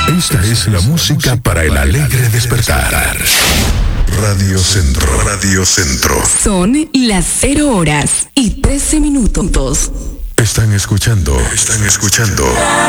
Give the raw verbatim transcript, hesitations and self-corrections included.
Esta es la música para el alegre despertar. Radio Centro, Radio Centro. Son las cero horas y trece minutos. Están escuchando, están escuchando.